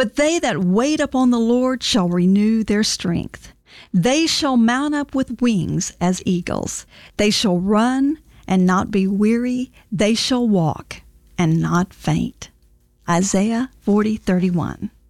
But they that wait upon the Lord shall renew their strength. They shall mount up with wings as eagles. They shall run and not be weary. They shall walk and not faint. Isaiah 40:31.